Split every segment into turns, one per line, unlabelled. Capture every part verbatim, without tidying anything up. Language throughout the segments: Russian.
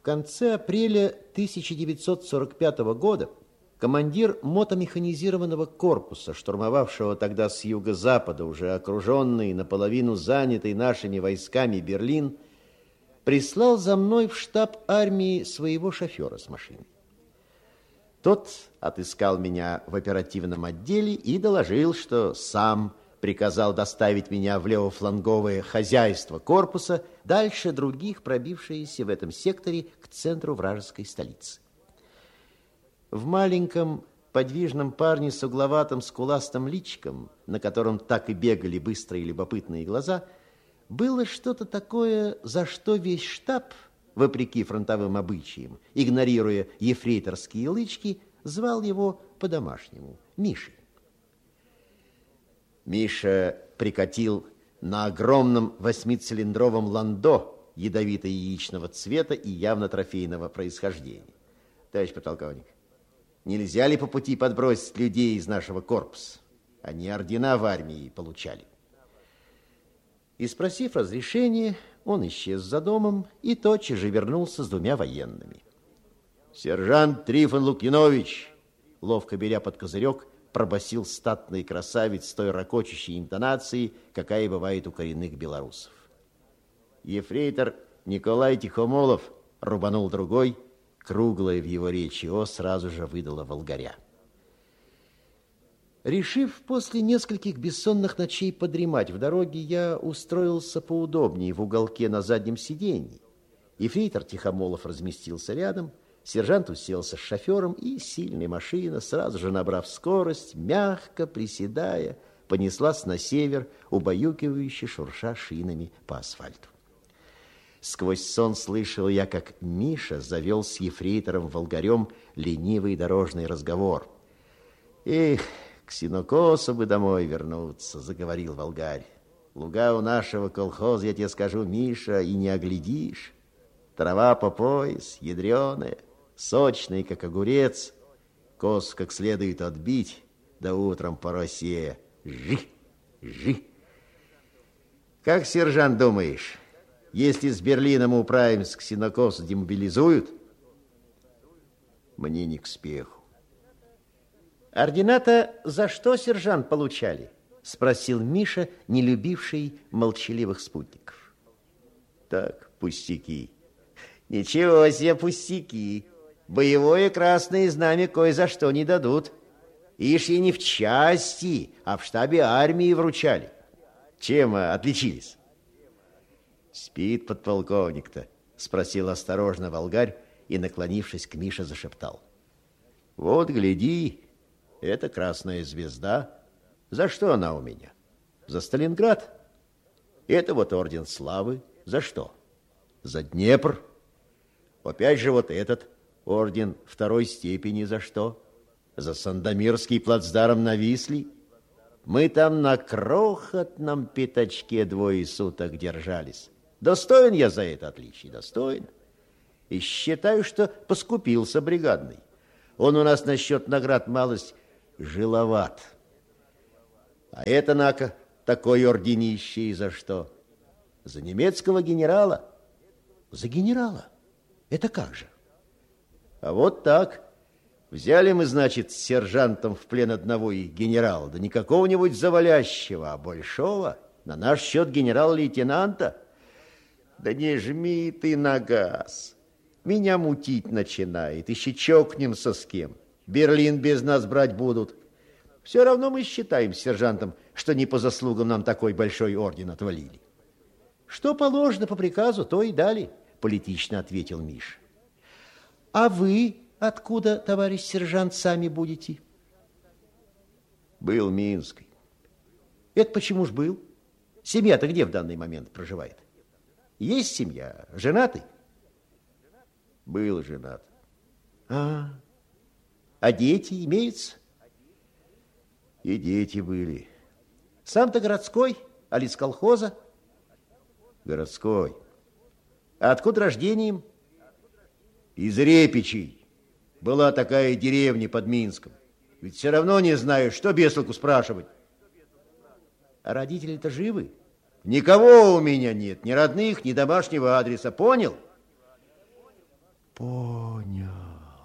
В конце апреля тысяча девятьсот сорок пятого года командир мотомеханизированного корпуса, штурмовавшего тогда с юго-запада, уже окруженный, наполовину занятый нашими войсками Берлин, прислал за мной в штаб армии своего шофера с машиной. Тот отыскал меня в оперативном отделе и доложил, что сам приказал доставить меня в левофланговое хозяйство корпуса, дальше других, пробившиеся в этом секторе к центру вражеской столицы. В маленьком подвижном парне с угловатым скуластым личиком, на котором так и бегали быстрые любопытные глаза, было что-то такое, за что весь штаб, вопреки фронтовым обычаям, игнорируя ефрейторские лычки, звал его по-домашнему Мишей. Миша прикатил на огромном восьмицилиндровом ландо ядовито-яичного цвета и явно трофейного происхождения. Товарищ подполковник, нельзя ли по пути подбросить людей из нашего корпуса? Они ордена в армии получали. И, спросив разрешения, он исчез за домом и тотчас же вернулся с двумя военными. Сержант Трифон Лукьянович, ловко беря под козырек, пробасил статный красавец с той ракочущей интонацией, какая бывает у коренных белорусов. Ефрейтор Николай Тихомолов, рубанул другой, круглое в его речи «о» сразу же выдало волгаря. Решив после нескольких бессонных ночей подремать в дороге, я устроился поудобнее в уголке на заднем сиденье. Ефрейтор Тихомолов разместился рядом, сержант уселся с шофером, и сильная машина, сразу же набрав скорость, мягко приседая, понеслась на север, убаюкивающе шурша шинами по асфальту. Сквозь сон слышал я, как Миша завел с ефрейтором Волгарем ленивый дорожный разговор. «Эх, к сенокосу бы домой вернуться», — заговорил Волгарь. «Луга у нашего колхоза, я тебе скажу, Миша, и не оглядишь. Трава по пояс, ядреная, сочный, как огурец, кос как следует отбить, да утром по росе. Жи, жи. Как, сержант, думаешь, если с Берлина мы управимся к сенокосу, демобилизуют?» Мне не к спеху. «Ордена-то за что, сержант, получали?» — спросил Миша, не любивший молчаливых спутников. «Так, пустяки». «Ничего себе пустяки. Боевое красное знамя кое за что не дадут. Ишь, и не в части, а в штабе армии вручали. Чем отличились?» «Спит подполковник-то?» — спросил осторожно Волгарь и, наклонившись к Мише, зашептал. «Вот, гляди, это красная звезда. За что она у меня? За Сталинград. Это вот орден славы. За что? За Днепр. Опять же вот этот орден второй степени. За что? За Сандомирский плацдарм на Висле. Мы там на крохотном пятачке двое суток держались. Достоин я за это отличие, достоин. И считаю, что поскупился бригадный. Он у нас насчет наград малость жиловат. А это, нако, такой орденище и за что? За немецкого генерала. За генерала? Это как же? А вот так. Взяли мы, значит, с сержантом в плен одного и генерала, да не какого-нибудь завалящего, а большого, на наш счет генерал-лейтенанта. Да не жми ты на газ. Меня мутить начинает, еще чокнемся с кем. Берлин без нас брать будут. Все равно мы считаем с сержантом, что не по заслугам нам такой большой орден отвалили. Что положено по приказу, то и дали, политично ответил Миша. А вы откуда, товарищ сержант, сами будете? Был Минской. Это почему ж был? Семья-то где в данный момент проживает? Есть семья? Женатый? Был женат. А, а дети имеются? И дети были. Сам-то городской, а ли с колхоза? Городской. А откуда рождением? Из Репичей. Была такая деревня под Минском. Ведь все равно не знаю, что бесолку спрашивать. А родители-то живы? Никого у меня нет, ни родных, ни домашнего адреса, понял? Понял.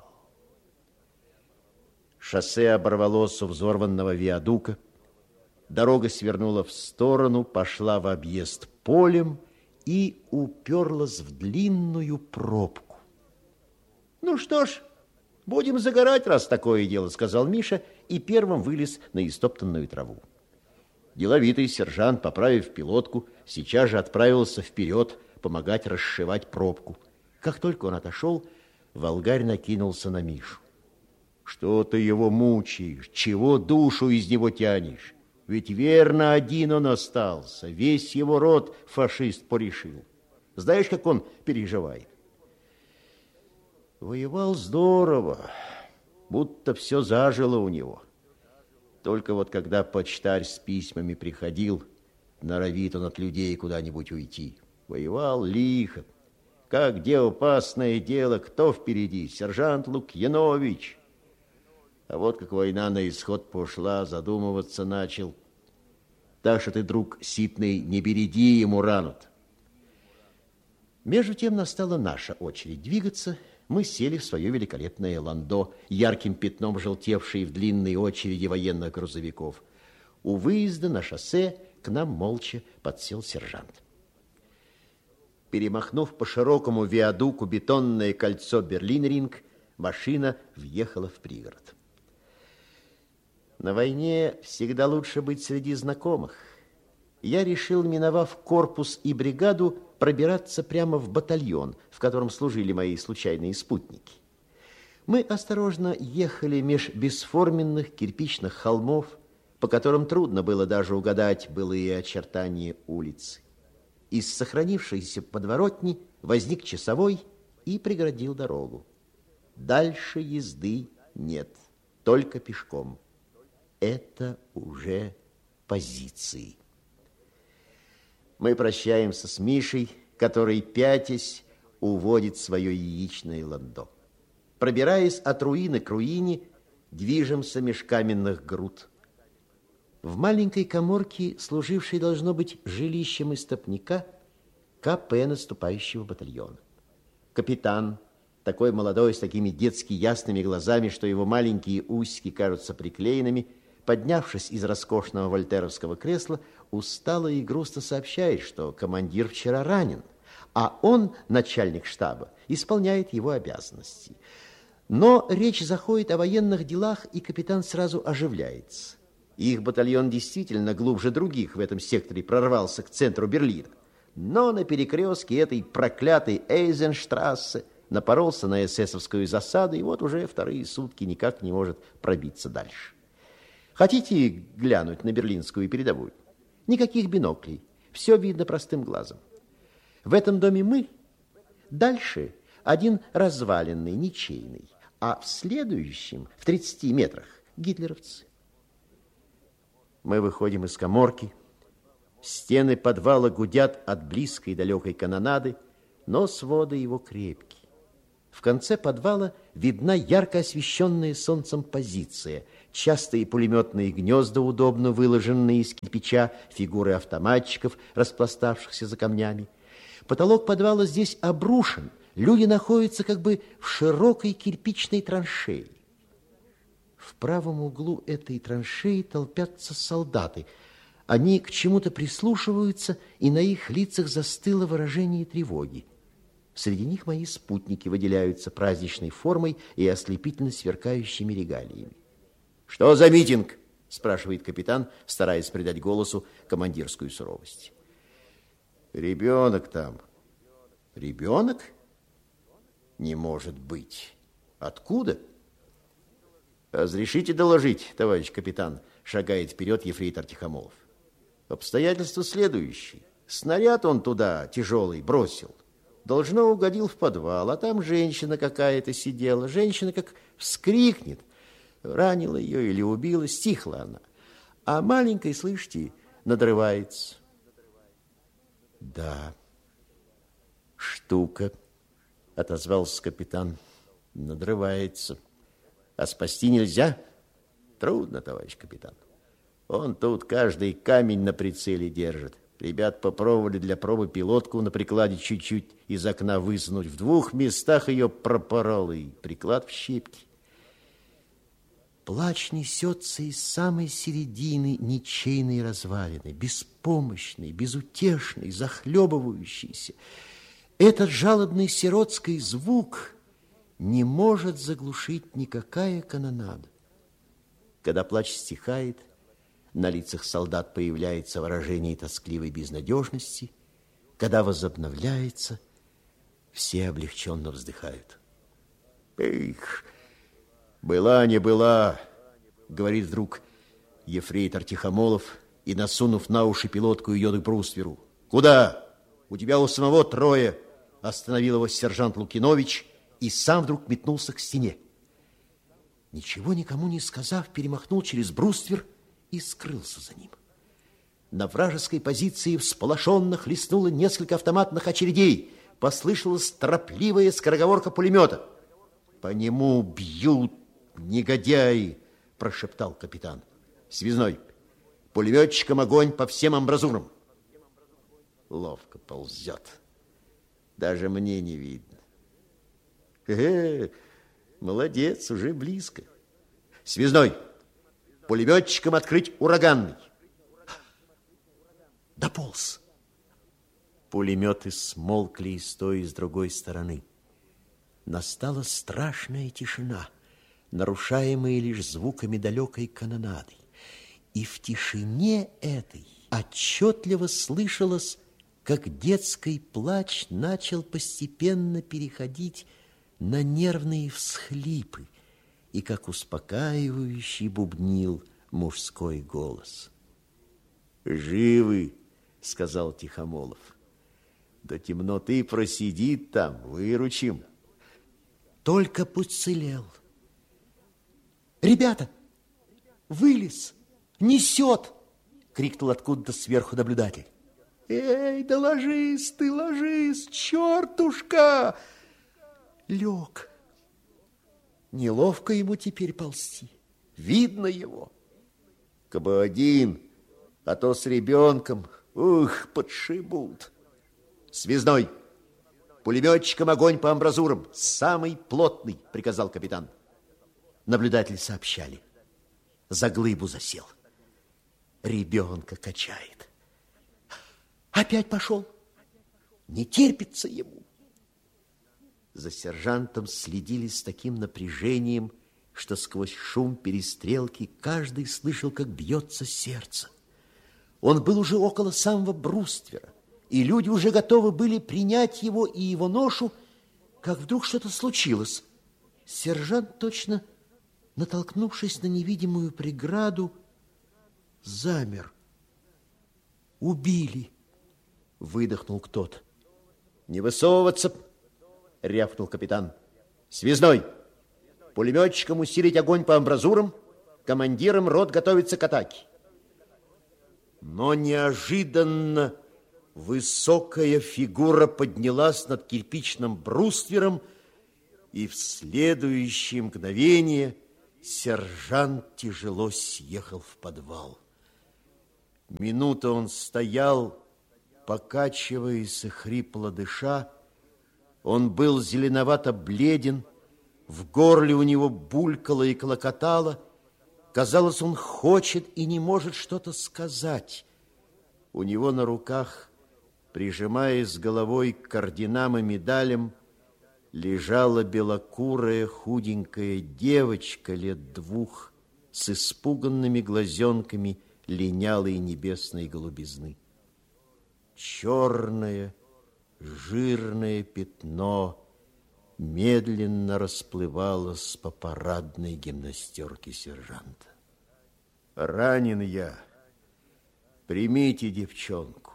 Шоссе оборвалось у взорванного виадука. Дорога свернула в сторону, пошла в объезд полем и уперлась в длинную пробку. Ну что ж, будем загорать, раз такое дело, сказал Миша и первым вылез на истоптанную траву. Деловитый сержант, поправив пилотку, сейчас же отправился вперед помогать расшивать пробку. Как только он отошел, Волгарь накинулся на Мишу. Что ты его мучаешь? Чего душу из него тянешь? Ведь верно один он остался. Весь его род фашист порешил. Знаешь, как он переживает? Воевал здорово, будто все зажило у него. Только вот когда почтарь с письмами приходил, норовит он от людей куда-нибудь уйти. Воевал лихо. Как где опасное дело, кто впереди? Сержант Лукьянович. А вот как война на исход пошла, задумываться начал. Так что ты, друг ситный, не береди ему рану-то. Между тем настала наша очередь двигаться. Мы сели в свое великолепное ландо, ярким пятном желтевшее в длинной очереди военных грузовиков. У выезда на шоссе к нам молча подсел сержант. Перемахнув по широкому виадуку бетонное кольцо Берлин-Ринг, машина въехала в пригород. На войне всегда лучше быть среди знакомых. Я решил, миновав корпус и бригаду, пробираться прямо в батальон, в котором служили мои случайные спутники. Мы осторожно ехали меж бесформенных кирпичных холмов, по которым трудно было даже угадать былые очертания улицы. Из сохранившейся подворотни возник часовой и преградил дорогу. Дальше езды нет, только пешком. Это уже позиции. Мы прощаемся с Мишей, который, пятясь, уводит свое яичное ландо. Пробираясь от руины к руине, движемся меж каменных груд. В маленькой каморке, служившей, должно быть, жилищем истопника, КП наступающего батальона. Капитан, такой молодой, с такими детски ясными глазами, что его маленькие усики кажутся приклеенными, поднявшись из роскошного вольтеровского кресла, устало и грустно сообщает, что командир вчера ранен, а он, начальник штаба, исполняет его обязанности. Но речь заходит о военных делах, и капитан сразу оживляется. Их батальон действительно глубже других в этом секторе прорвался к центру Берлина. Но на перекрестке этой проклятой Эйзенштрассе напоролся на эсэсовскую засаду, и вот уже вторые сутки никак не может пробиться дальше. Хотите глянуть на берлинскую передовую? Никаких биноклей. Все видно простым глазом. В этом доме мы. Дальше один разваленный, ничейный. А в следующем, в тридцати метрах, гитлеровцы. Мы выходим из каморки. Стены подвала гудят от близкой и далекой канонады, но своды его крепкие. В конце подвала видна ярко освещенная солнцем позиция, частые пулеметные гнезда, удобно выложенные из кирпича, фигуры автоматчиков, распластавшихся за камнями. Потолок подвала здесь обрушен, люди находятся как бы в широкой кирпичной траншеи. В правом углу этой траншеи толпятся солдаты. Они к чему-то прислушиваются, и на их лицах застыло выражение тревоги. Среди них мои спутники выделяются праздничной формой и ослепительно сверкающими регалиями. «Что за митинг?» – спрашивает капитан, стараясь придать голосу командирскую суровость. «Ребенок там». «Ребенок? Не может быть. Откуда?» «Разрешите доложить, товарищ капитан», – шагает вперед ефрейтор Тихомолов. «Обстоятельства следующие. Снаряд он туда тяжелый бросил. Должно, угодил в подвал, а там женщина какая-то сидела. Женщина как вскрикнет. Ранила ее или убила, стихла она. А маленькая, слышите, надрывается». «Да, штука», — отозвался капитан, — «надрывается. А спасти нельзя?» «Трудно, товарищ капитан. Он тут каждый камень на прицеле держит. Ребят попробовали для пробы пилотку на прикладе чуть-чуть из окна высунуть. В двух местах ее пропорол, и приклад в щепки. Плач несется из самой середины ничейной развалины, беспомощный, безутешный, захлебывающийся. Этот жалобный сиротский звук не может заглушить никакая канонада. Когда плач стихает, на лицах солдат появляется выражение тоскливой безнадежности. Когда возобновляется, все облегченно вздыхают. Эх, была не была, говорит вдруг ефрейтор Тихомолов и, насунув на уши пилотку, идет к брустверу. Куда? У тебя у самого трое. Остановил его сержант Лукинович и сам вдруг метнулся к стене. Ничего никому не сказав, перемахнул через бруствер и скрылся за ним. На вражеской позиции всполошенно хлестнуло несколько автоматных очередей. Послышалась торопливая скороговорка пулемета. По нему бьют негодяи, прошептал капитан. Связной, пулеметчикам огонь по всем амбразурам. Ловко ползет. Даже мне не видно. Э-э, молодец, уже близко. Связной, пулеметчикам открыть ураганный. Дополз. Пулеметы смолкли и с той, и с другой стороны. Настала страшная тишина, нарушаемая лишь звуками далекой канонады. И в тишине этой отчетливо слышалось, как детский плач начал постепенно переходить на нервные всхлипы, и как успокаивающий бубнил мужской голос. «Живы!» — сказал Тихомолов. «До темноты просидит там, выручим». Только поцелел. «Ребята, вылез! Несет!» — крикнул откуда-то сверху наблюдатель. «Эй, да ложись ты, ложись, чертушка!» Лег. Неловко ему теперь ползти. Видно его. Кабы один, а то с ребенком, ух, подшибут. Связной, пулеметчикам огонь по амбразурам, самый плотный, приказал капитан. Наблюдатели сообщали. За глыбу засел. Ребенка качает. Опять пошел. Не терпится ему. За сержантом следили с таким напряжением, что сквозь шум перестрелки каждый слышал, как бьется сердце. Он был уже около самого бруствера, и люди уже готовы были принять его и его ношу, как вдруг что-то случилось. Сержант, точно натолкнувшись на невидимую преграду, замер. «Убили!» — выдохнул кто-то. «Не высовываться!» — рявкнул капитан. «Связной! Пулеметчикам усилить огонь по амбразурам, командирам рот готовится к атаке». Но неожиданно высокая фигура поднялась над кирпичным бруствером, и в следующее мгновение сержант тяжело съехал в подвал. Минуту он стоял, покачиваясь и хрипло дыша. Он был зеленовато бледен, в горле у него булькало и клокотало. Казалось, он хочет и не может что-то сказать. У него на руках, прижимаясь головой к орденам и медалям, лежала белокурая худенькая девочка лет двух с испуганными глазенками линялой небесной голубизны. Черное, жирное пятно медленно расплывалось по парадной гимнастерке сержанта. «Ранен я. Примите девчонку».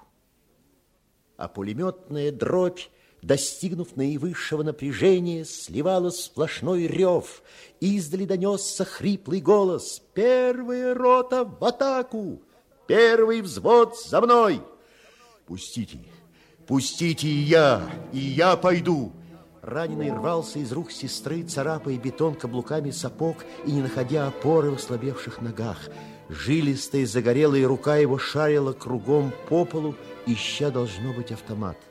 А пулеметная дробь, достигнув наивысшего напряжения, сливала сплошной рев. Издали донесся хриплый голос: «Первая рота в атаку! Первый взвод за мной!» «Пустите, пустите и я, и я пойду!» Раненый рвался из рук сестры, царапая бетон каблуками сапог и не находя опоры в ослабевших ногах. Жилистая загорелая рука его шарила кругом по полу, ища, должно быть, автомат.